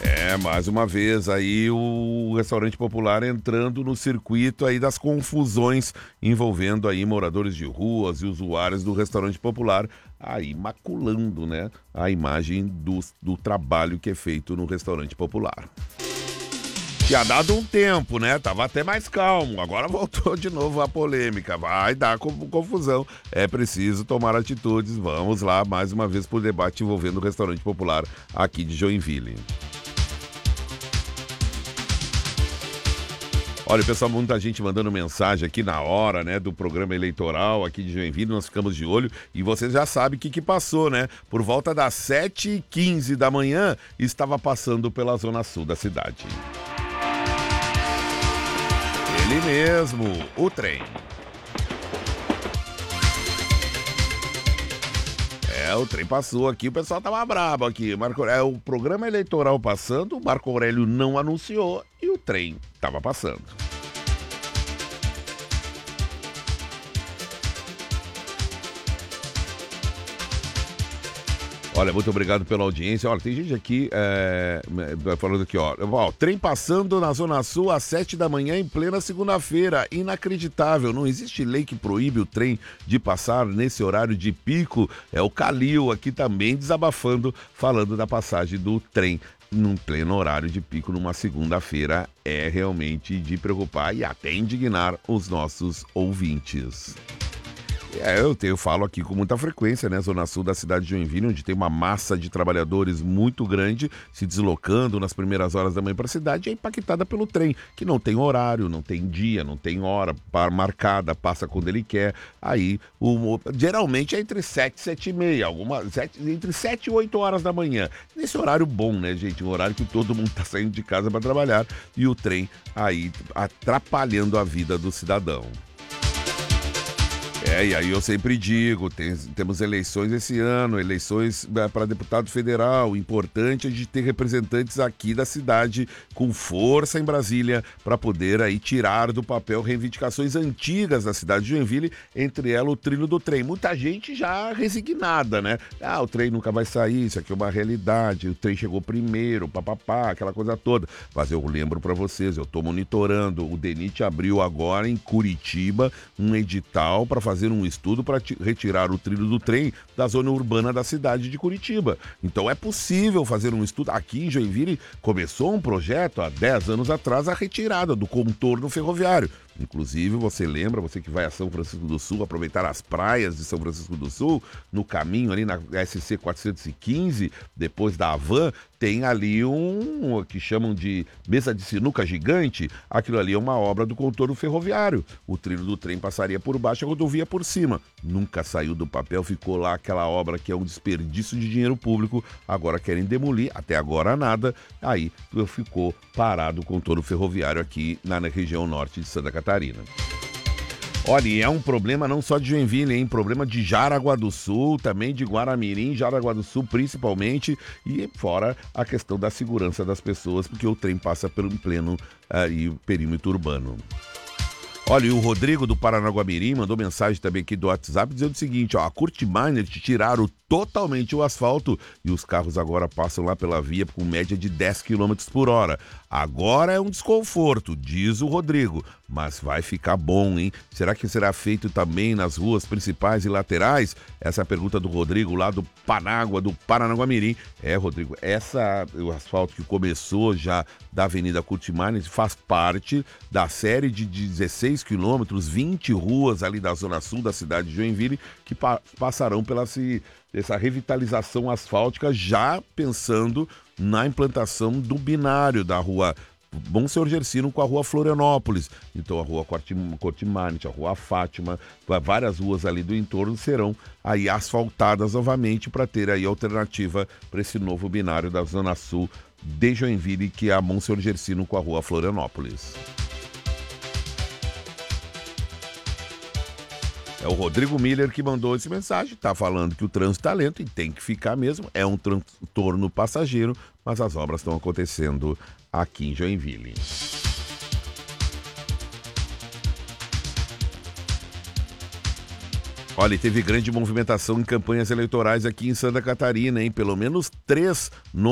Mais uma vez aí o restaurante popular entrando no circuito aí das confusões envolvendo aí moradores de ruas e usuários do restaurante popular, aí maculando, né, a imagem do trabalho que é feito no restaurante popular. Tinha dado um tempo, né? Tava até mais calmo. Agora voltou de novo a polêmica. Vai dar confusão. É preciso tomar atitudes. Vamos lá, mais uma vez, para o debate envolvendo o restaurante popular aqui de Joinville. Olha, pessoal, muita gente mandando mensagem aqui na hora, né, do programa eleitoral aqui de Joinville, nós ficamos de olho e você já sabe o que passou, né? Por volta das 7h15 da manhã, estava passando pela zona sul da cidade. Ele mesmo, o trem. O trem passou aqui, o pessoal tava brabo aqui. O programa eleitoral passando, o Marco Aurélio não anunciou e o trem tava passando. Olha, muito obrigado pela audiência. Olha, tem gente aqui falando aqui, ó. Trem passando na Zona Sul às 7 da manhã em plena segunda-feira. Inacreditável. Não existe lei que proíbe o trem de passar nesse horário de pico. É o Calil aqui também desabafando, falando da passagem do trem num pleno horário de pico numa segunda-feira. É realmente de preocupar e até indignar os nossos ouvintes. Eu falo aqui com muita frequência, né? Zona Sul da cidade de Joinville, onde tem uma massa de trabalhadores muito grande se deslocando nas primeiras horas da manhã para a cidade, é impactada pelo trem, que não tem horário, não tem dia, não tem hora marcada, passa quando ele quer. Aí, geralmente é entre 7 e 7h30, entre 7 e 8 horas da manhã. Nesse horário bom, né, gente? Um horário que todo mundo está saindo de casa para trabalhar e o trem aí atrapalhando a vida do cidadão. E aí eu sempre digo, temos eleições esse ano, eleições para deputado federal. Importante a gente ter representantes aqui da cidade com força em Brasília para poder aí tirar do papel reivindicações antigas da cidade de Joinville, entre elas o trilho do trem. Muita gente já resignada, né? O trem nunca vai sair, isso aqui é uma realidade, o trem chegou primeiro, papapá, aquela coisa toda. Mas eu lembro para vocês, eu estou monitorando, o DENIT abriu agora em Curitiba um edital para fazer um estudo para retirar o trilho do trem da zona urbana da cidade de Curitiba. Então é possível fazer um estudo. Aqui em Joinville começou um projeto há 10 anos atrás, a retirada do contorno ferroviário. Inclusive, você lembra, você que vai a São Francisco do Sul, aproveitar as praias de São Francisco do Sul, no caminho ali na SC 415, depois da Havan, tem ali um que chamam de mesa de sinuca gigante. Aquilo ali é uma obra do contorno ferroviário. O trilho do trem passaria por baixo, a rodovia por cima. Nunca saiu do papel, ficou lá aquela obra que é um desperdício de dinheiro público. Agora querem demolir, até agora nada. Aí ficou parado o contorno ferroviário aqui na região norte de Santa Catarina. Olha, e é um problema não só de Joinville, hein? Problema de Jaraguá do Sul, também de Guaramirim, Jaraguá do Sul principalmente, e fora a questão da segurança das pessoas, porque o trem passa pelo pleno perímetro urbano. Olha, e o Rodrigo do Paranaguamirim mandou mensagem também aqui do WhatsApp dizendo o seguinte, a Curtiminer tiraram totalmente o asfalto e os carros agora passam lá pela via com média de 10 km por hora. Agora é um desconforto, diz o Rodrigo, mas vai ficar bom, hein? Será que será feito também nas ruas principais e laterais? Essa é a pergunta do Rodrigo lá do Panágua, do Paranaguamirim. Rodrigo, o asfalto que começou já da Avenida Curtiminer faz parte da série de 16 quilômetros, 20 ruas ali da zona sul da cidade de Joinville que passarão pela essa revitalização asfáltica, já pensando na implantação do binário da rua Bom Senhor Gersino com a rua Florianópolis. Então a rua Cortimante, a rua Fátima, várias ruas ali do entorno serão aí asfaltadas novamente para ter aí alternativa para esse novo binário da Zona Sul de Joinville, que é a Bom Senhor Gersino com a rua Florianópolis. É o Rodrigo Miller que mandou essa mensagem, tá falando que o trânsito tá lento e tem que ficar mesmo, é um transtorno passageiro, mas as obras estão acontecendo aqui em Joinville. Olha, teve grande movimentação em campanhas eleitorais aqui em Santa Catarina, hein? Pelo menos 3